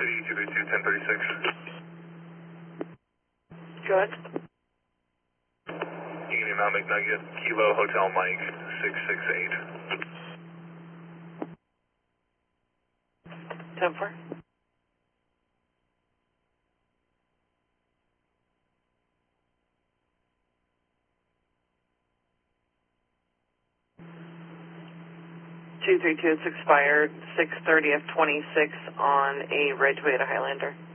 City 232 1036. Go ahead. Union Mount McNugget, Kilo Hotel Mike 668. 10-4. Two, 3, 2, it's expired 6/30/26 on a Ridgeway to Highlander.